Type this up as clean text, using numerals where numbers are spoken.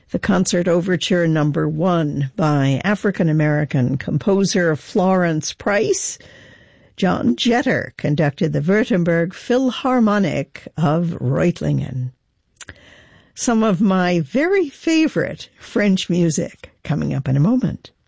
The Concert Overture Number 1 by African-American composer Florence Price. John Jetter conducted the Württemberg Philharmonic of Reutlingen. Some of my very favorite French music coming up in a moment.